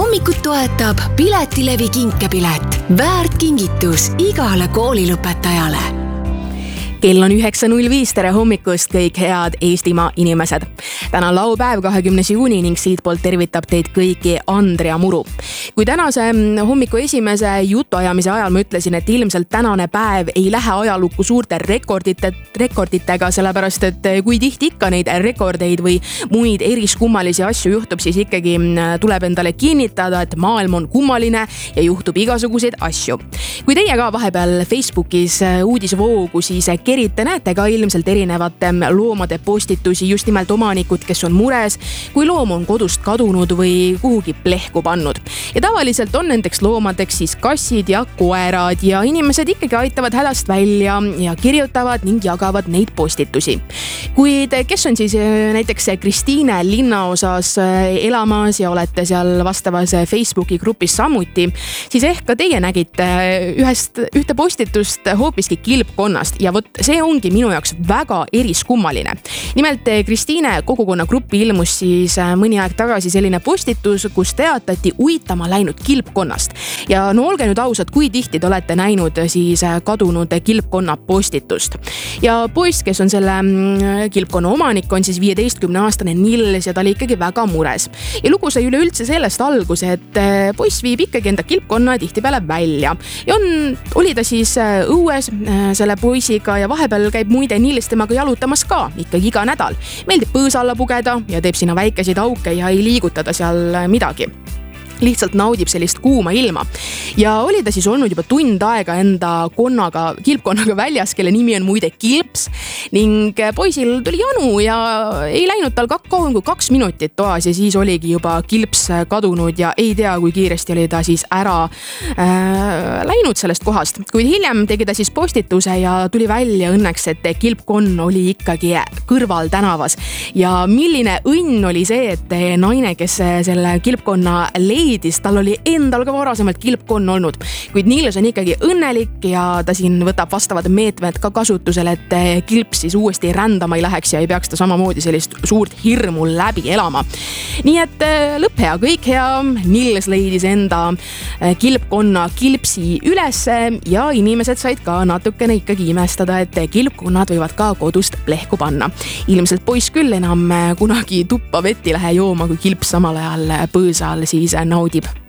hommikut toetab Piletilevi kinkepilet. Väärt kingitus igale koolilõpetajale. Kell on 9.05, tere hommikust kõik head Eestimaa inimesed. Täna on laupäev 20. juuni ning siitpoolt tervitab teid kõiki Andrea Muru. Kui tänase hommiku esimese jutuajamise ajal ma ütlesin, et ilmselt tänane päev ei lähe ajalukku suurte rekorditega, sellepärast et kui tihti ikka neid rekordeid või muid eriskummalisi asju juhtub, siis ikkagi tuleb endale kinnitada, et maailm on kummaline ja juhtub igasuguseid asju. Kui teie ka vahepeal Facebookis uudisvoogu, siis kerite näete ka ilmselt erinevate loomade postitusi, just nimelt omanikud, kes on mures, kui loom on kodust kadunud või kuhugi plehku pannud. Ja tavaliselt on nendeks loomadeks siis kassid ja koerad ja inimesed ikkagi aitavad hädast välja ja kirjutavad ning jagavad neid postitusi. Kuid kes on siis näiteks Kristiine linnaosas elamas ja olete seal vastavas Facebooki grupis samuti, siis ehk ka teie nägite ühte postitust hoopiski kilpkonnast ja vot see ongi minu jaoks väga eriskummaline. Nimelt Kristiine kogukonna gruppi ilmus siis mõni aeg tagasi selline postitus, kus teatati uitama läinud kilpkonnast. Ja no olge nüüd ausad, kui tihti te olete näinud siis kadunud kilpkonna postitust. Ja poiss, kes on selle kilpkonna omanik, on siis 15-aastane Nils ja ta oli ikkagi väga mures. Ja lugu sai üleüldse sellest alguse, et poiss viib ikkagi enda kilpkonna tihtipeale välja. Ja oli ta siis õues selle poisiga ja vahepeal käib muide Nils temaga jalutamas ka, ikkagi iga nädal. Meeldib põõsa alla pugeda ja teeb sinna väikeseid auke ja ei liigutada seal midagi. Lihtsalt naudib sellist kuuma ilma. Ja oli ta siis olnud juba tund aega enda kilpkonnaga väljas, kelle nimi on muide Kilps, ning poisil tuli janu ja ei läinud tal kauem kui 2 minutit toas ja siis oligi juba Kilps kadunud ja ei tea, kui kiiresti oli ta siis ära läinud sellest kohast. Kuid hiljem tegi ta siis postituse ja tuli välja õnneks, et kilpkonn oli ikkagi kõrval tänavas. Ja milline õnn oli see, et naine, kes selle kilpkonna tal oli endal ka varasemalt kilpkonn olnud, kuid Niles on ikkagi õnnelik ja ta siin võtab vastavad meetmed ka kasutusele, et Kilps siis uuesti rändama ei läheks ja ei peaks ta samamoodi sellist suurt hirmu läbi elama. Nii et lõpp hea, kõik hea, Niles leidis enda kilpkonna Kilpsi ülesse ja inimesed said ka natukene ikkagi imestada, et kilpkonnad võivad ka kodust plehku panna. Ilmselt poiss küll enam kunagi tuppa vett ei lähe jooma, kui Kilps samal ajal põõsal siis naudib.